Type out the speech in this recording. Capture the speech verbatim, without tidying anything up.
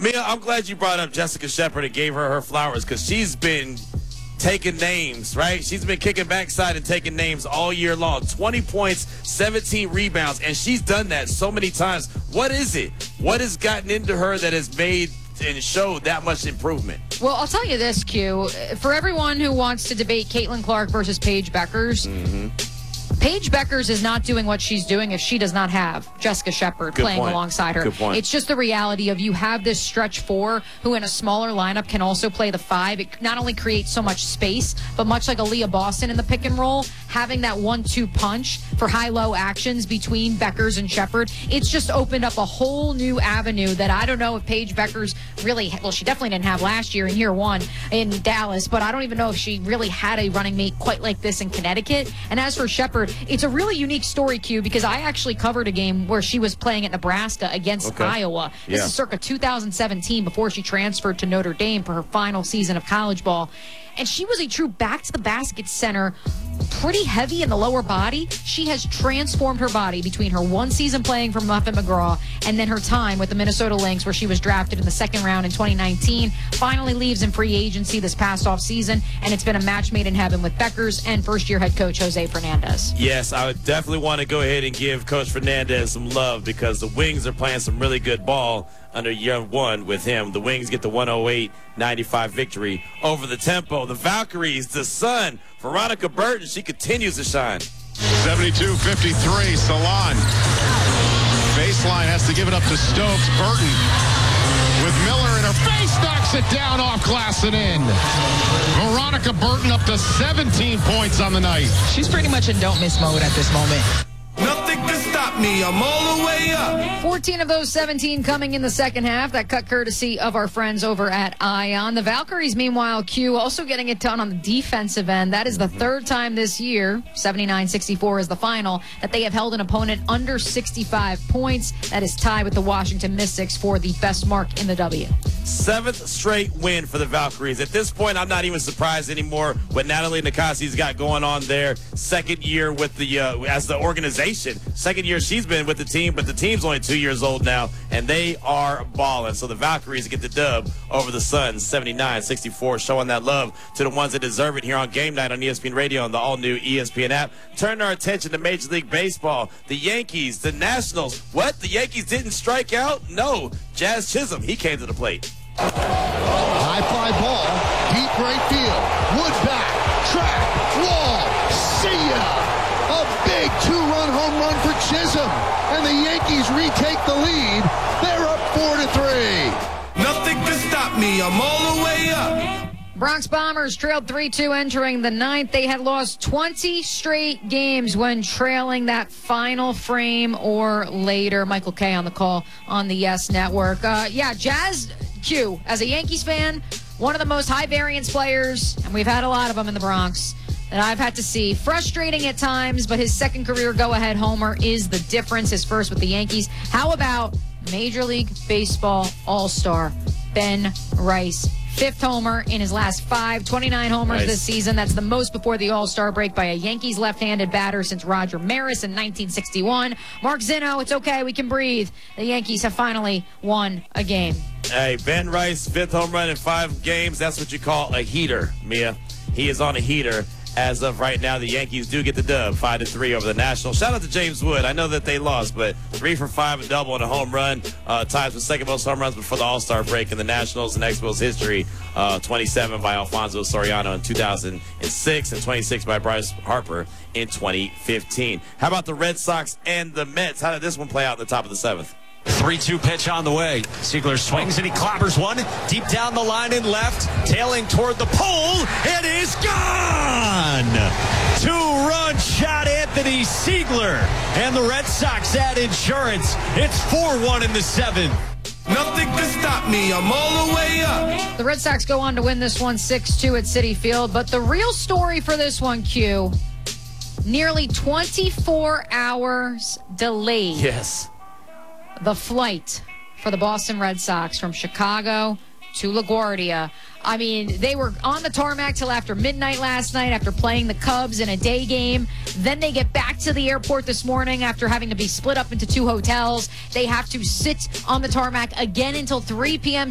Mia, I'm glad you brought up Jessica Shepard and gave her her flowers because she's been taking names, right? She's been kicking backside and taking names all year long. twenty points, seventeen rebounds, and she's done that so many times. What is it? What has gotten into her that has made and showed that much improvement? Well, I'll tell you this, Q. For everyone who wants to debate Caitlin Clark versus Paige Beckers, mm-hmm. Paige Beckers is not doing what she's doing if she does not have Jessica Shepard Good playing point. alongside her. Good point. It's just the reality of you have this stretch four who in a smaller lineup can also play the five. It not only creates so much space, but much like Aaliyah Boston in the pick and roll, having that one two punch for high-low actions between Beckers and Shepard, it's just opened up a whole new avenue that I don't know if Paige Beckers really, well, she definitely didn't have last year in year one in Dallas, but I don't even know if she really had a running mate quite like this in Connecticut. And as for Shepard, it's a really unique story, Q, because I actually covered a game where she was playing at Nebraska against okay. Iowa. This yeah. is circa two thousand seventeen before she transferred to Notre Dame for her final season of college ball. And she was a true back-to-the-basket center, pretty heavy in the lower body. She has transformed her body between her one season playing for Muffet McGraw and then her time with the Minnesota Lynx, where she was drafted in the second round in twenty nineteen, finally leaves in free agency this past offseason, and it's been a match made in heaven with Beckers and first-year head coach Jose Fernandez. Yes, I would definitely want to go ahead and give Coach Fernandez some love because the Wings are playing some really good ball under year one with him. The Wings get the one oh eight ninety-five victory over the Tempo. The Valkyries, the Sun, Veronica Burton, she continues to shine. seventy-two fifty-three, Salon. Baseline has to give it up to Stokes. Burton with Miller in her face, knocks it down off glass and in. Veronica Burton up to seventeen points on the night. She's pretty much in don't miss mode at this moment. Nothing can stop me. I'm all the way up. fourteen of those seventeen coming in the second half. That cut courtesy of our friends over at Ion. The Valkyries, meanwhile, Q, also getting it done on the defensive end. That is the third time this year, seventy-nine sixty-four is the final, that they have held an opponent under sixty-five points. That is tied with the Washington Mystics for the best mark in the W. Seventh straight win for the Valkyries. At this point, I'm not even surprised anymore what Natalie Nikasi's got going on there. Second year with the uh, as the organization. Second year she's been with the team, but the team's only two years old now, and they are balling. So the Valkyries get the dub over the Suns, seventy-nine sixty-four, showing that love to the ones that deserve it here on Game Night on E S P N Radio and the all-new E S P N app. Turn our attention to Major League Baseball. The Yankees, the Nationals. What? The Yankees didn't strike out? No. Jazz Chisholm, he came to the plate. High fly ball, deep right field. Wood back, track, wall, see ya! A big two-run home run for Chisholm, and the Yankees retake the lead. They're up four to three. Nothing can stop me. I'm all the way up. Bronx Bombers trailed three two entering the ninth. They had lost twenty straight games when trailing that final frame or later. Michael Kay on the call on the Yes Network. Uh, yeah, Jazz Q, as a Yankees fan, one of the most high-variance players, and we've had a lot of them in the Bronx, that I've had to see. Frustrating at times, but his second career go-ahead homer is the difference. His first with the Yankees. How about Major League Baseball All-Star Ben Rice? Fifth homer in his last five, twenty-nine homers Nice. this season. That's the most before the All-Star break by a Yankees left-handed batter since Roger Maris in nineteen sixty-one. Mark Zinno, it's okay, we can breathe. The Yankees have finally won a game. Hey, Ben Rice, fifth home run in five games. That's what you call a heater, Mia. He is on a heater. As of right now, the Yankees do get the dub, five to three over the Nationals. Shout out to James Wood. I know that they lost, but three for five, a double and a home run. Uh, ties with second most home runs before the All-Star break in the Nationals and Expos history. Uh, twenty-seven by Alfonso Soriano in two thousand six and twenty-six by Bryce Harper in twenty fifteen. How about the Red Sox and the Mets? How did this one play out at the top of the seventh? three two pitch on the way. Siegler swings and he clobbers one deep down the line and left, tailing toward the pole. It is gone! Two-run shot, Anthony Siegler. And the Red Sox add insurance. It's four one in the seventh. Nothing can stop me. I'm all the way up. The Red Sox go on to win this one six two at Citi Field, but the real story for this one, Q, nearly twenty-four hours delayed. Yes. The flight for the Boston Red Sox from Chicago to LaGuardia. I mean, they were on the tarmac till after midnight last night after playing the Cubs in a day game. Then they get back to the airport this morning after having to be split up into two hotels. They have to sit on the tarmac again until three p.m.